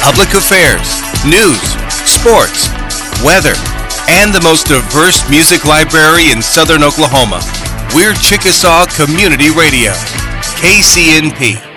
public affairs, news, sports, weather, and the most diverse music library in southern Oklahoma. We're Chickasaw Community Radio, KCNP.